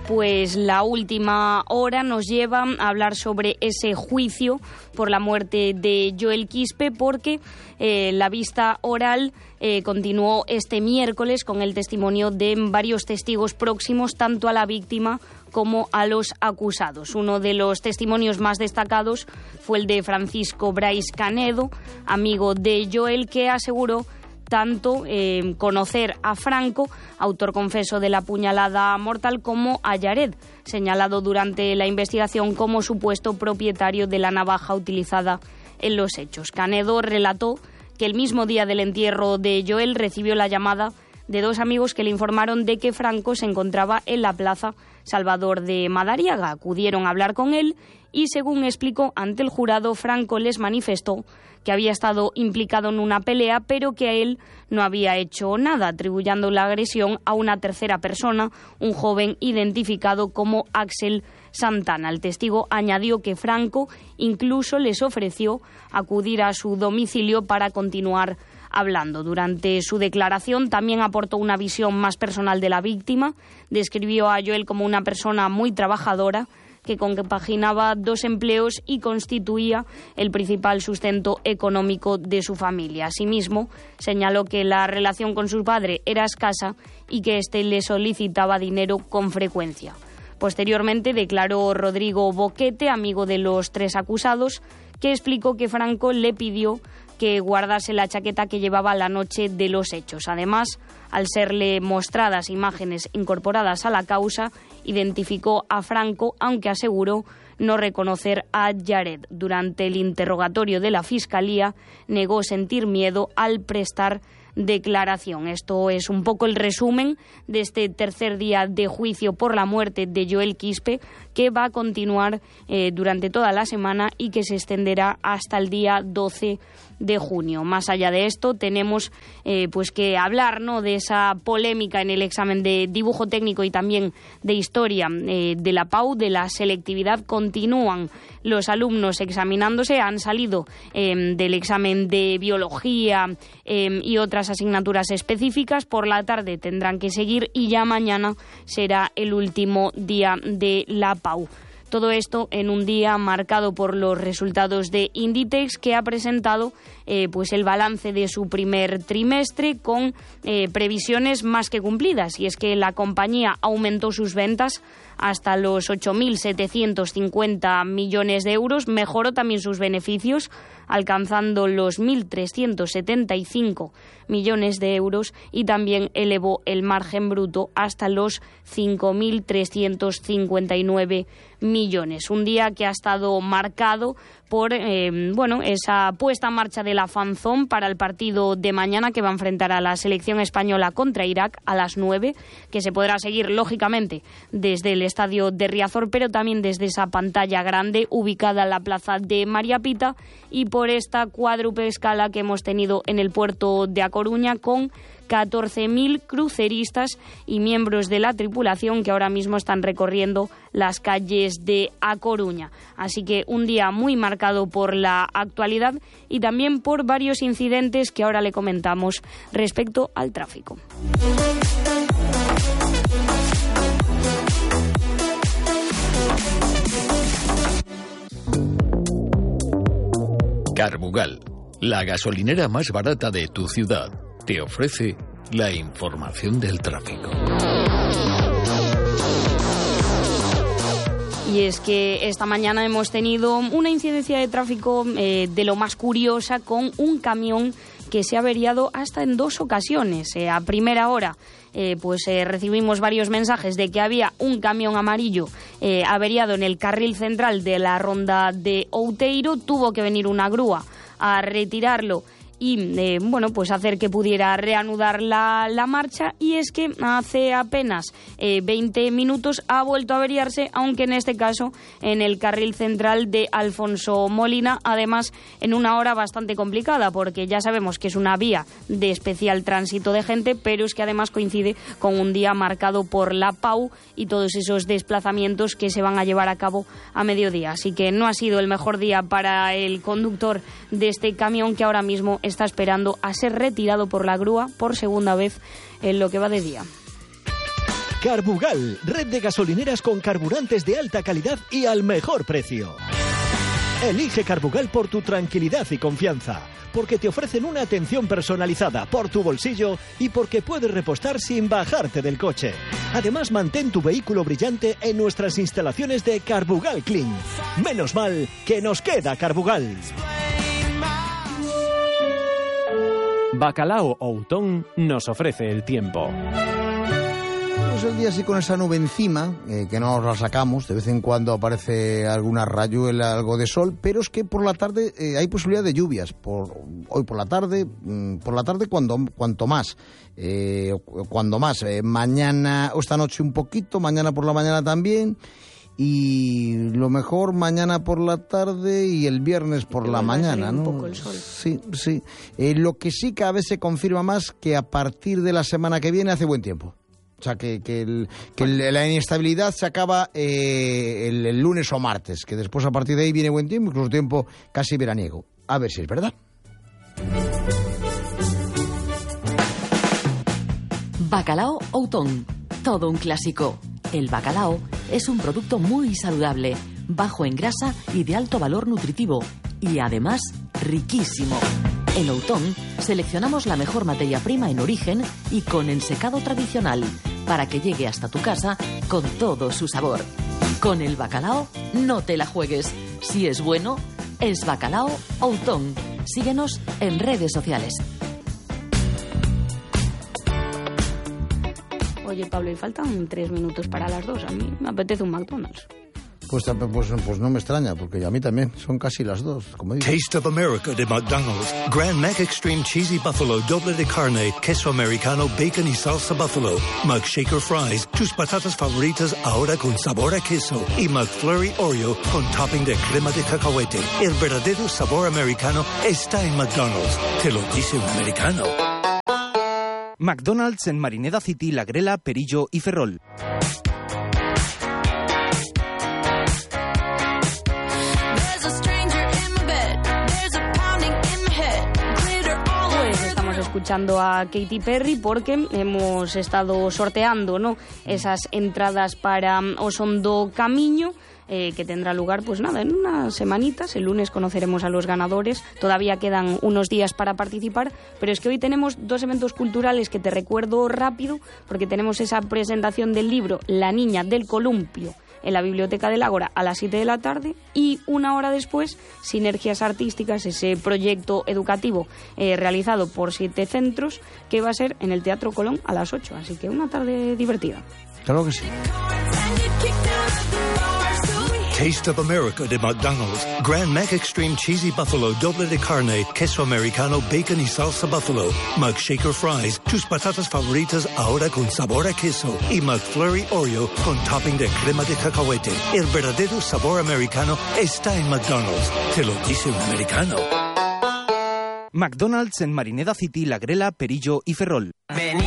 pues la última hora nos lleva a hablar sobre ese juicio por la muerte de Joel Quispe, porque la vista oral continuó este miércoles con el testimonio de varios testigos próximos tanto a la víctima como a los acusados. Uno de los testimonios más destacados fue el de Francisco Brais Canedo, amigo de Joel, que aseguró tanto conocer a Franco, autor confeso de la puñalada mortal, como a Yared, señalado durante la investigación como supuesto propietario de la navaja utilizada en los hechos. Canedo relató que el mismo día del entierro de Joel recibió la llamada de dos amigos que le informaron de que Franco se encontraba en la plaza Salvador de Madariaga. Acudieron a hablar con él y, según explicó ante el jurado, Franco les manifestó que había estado implicado en una pelea, pero que a él no había hecho nada, atribuyendo la agresión a una tercera persona, un joven identificado como Axel Santana. El testigo añadió que Franco incluso les ofreció acudir a su domicilio para continuar hablando. Durante su declaración también aportó una visión más personal de la víctima. Describió a Joel como una persona muy trabajadora, que compaginaba dos empleos y constituía el principal sustento económico de su familia. Asimismo, señaló que la relación con su padre era escasa y que éste le solicitaba dinero con frecuencia. Posteriormente declaró Rodrigo Boquete, amigo de los tres acusados, que explicó que Franco le pidió que guardase la chaqueta que llevaba la noche de los hechos. Además, al serle mostradas imágenes incorporadas a la causa, identificó a Franco, aunque aseguró no reconocer a Yared. Durante el interrogatorio de la Fiscalía, negó sentir miedo al prestar declaración. Esto es un poco el resumen de este tercer día de juicio por la muerte de Joel Quispe, que va a continuar durante toda la semana y que se extenderá hasta el día 12 de junio. Más allá de esto, tenemos pues que hablar, ¿no?, de esa polémica en el examen de dibujo técnico y también de historia de la PAU, de la selectividad. Continúan los alumnos examinándose, han salido del examen de biología y otras asignaturas específicas. Por la tarde tendrán que seguir y ya mañana será el último día de la PAU. Todo esto en un día marcado por los resultados de Inditex, que ha presentado pues el balance de su primer trimestre con previsiones más que cumplidas. Y es que la compañía aumentó sus ventas hasta los 8.750 millones de euros, mejoró también sus beneficios, alcanzando los 1.375 millones de euros, y también elevó el margen bruto hasta los 5.359 millones. Un día que ha estado marcado por esa puesta en marcha de la fanzón para el partido de mañana, que va a enfrentar a la selección española contra Irak a las 9, que se podrá seguir lógicamente desde el estadio de Riazor, pero también desde esa pantalla grande ubicada en la plaza de María Pita, y por esta cuádruple escala que hemos tenido en el puerto de A Coruña, con 14.000 cruceristas y miembros de la tripulación que ahora mismo están recorriendo las calles de A Coruña. Así que un día muy marcado por la actualidad y también por varios incidentes que ahora le comentamos respecto al tráfico. Carbugal, la gasolinera más barata de tu ciudad, te ofrece la información del tráfico. Y es que esta mañana hemos tenido una incidencia de tráfico de lo más curiosa, con un camión que se ha averiado hasta en dos ocasiones. A primera hora recibimos varios mensajes de que había un camión amarillo averiado en el carril central de la ronda de Outeiro. Tuvo que venir una grúa a retirarlo y hacer que pudiera reanudar la marcha, y es que hace apenas 20 minutos ha vuelto a averiarse, aunque en este caso en el carril central de Alfonso Molina, además en una hora bastante complicada, porque ya sabemos que es una vía de especial tránsito de gente, pero es que además coincide con un día marcado por la PAU y todos esos desplazamientos que se van a llevar a cabo a mediodía. Así que no ha sido el mejor día para el conductor de este camión, que ahora mismo está esperando a ser retirado por la grúa por segunda vez en lo que va de día. Carbugal, red de gasolineras con carburantes de alta calidad y al mejor precio. Elige Carbugal por tu tranquilidad y confianza, porque te ofrecen una atención personalizada por tu bolsillo y porque puedes repostar sin bajarte del coche. Además, mantén tu vehículo brillante en nuestras instalaciones de Carbugal Clean. Menos mal que nos queda Carbugal. Bacalao Outón nos ofrece el tiempo. El día así con esa nube encima, que no nos la sacamos, de vez en cuando aparece alguna rayuela, algo de sol, pero es que por la tarde hay posibilidad de lluvias, hoy por la tarde cuanto más, mañana o esta noche un poquito, mañana por la mañana también, y lo mejor mañana por la tarde y el viernes por la mañana, ¿no? Un poco el sol. Sí. Lo que sí cada vez se confirma más que a partir de la semana que viene hace buen tiempo. O sea, que la inestabilidad se acaba el lunes o martes, que después a partir de ahí viene buen tiempo, incluso tiempo casi veraniego. A ver si es verdad. Bacalao Outón, todo un clásico. El bacalao es un producto muy saludable, bajo en grasa y de alto valor nutritivo, y además riquísimo. En Outón seleccionamos la mejor materia prima en origen y con ensecado tradicional, para que llegue hasta tu casa con todo su sabor. Con el bacalao no te la juegues. Si es bueno, es Bacalao Outón. Síguenos en redes sociales. Oye, Pablo, y faltan 3 minutos para las 2. A mí me apetece un McDonald's. Pues no me extraña, porque a mí también son casi las 2, como digo. Taste of America de McDonald's. Grand Mac Extreme Cheesy Buffalo, doble de carne, queso americano, bacon y salsa buffalo. McShaker Fries, tus patatas favoritas ahora con sabor a queso. Y McFlurry Oreo con topping de crema de cacahuete. El verdadero sabor americano está en McDonald's. Te lo dice un americano. McDonald's en Marineda City, La Grela, Perillo y Ferrol. Escuchando a Katy Perry porque hemos estado sorteando, ¿no?, esas entradas para Osondo Camiño, que tendrá lugar, pues nada, en unas semanitas. El lunes conoceremos a los ganadores. Todavía quedan unos días para participar, pero es que hoy tenemos 2 eventos culturales que te recuerdo rápido, porque tenemos esa presentación del libro La Niña del Columpio en la Biblioteca del Ágora a las 7 de la tarde, y 1 hora después Sinergias Artísticas, ese proyecto educativo realizado por 7 centros, que va a ser en el Teatro Colón a las 8, así que una tarde divertida. Claro que sí. Taste of America de McDonald's. Grand Mac Extreme Cheesy Buffalo, doble de carne, queso americano, bacon y salsa buffalo. McShaker Fries, tus patatas favoritas ahora con sabor a queso. Y McFlurry Oreo con topping de crema de cacahuete. El verdadero sabor americano está en McDonald's. Te lo dice un americano. McDonald's en Marineda City, La Grela, Perillo y Ferrol.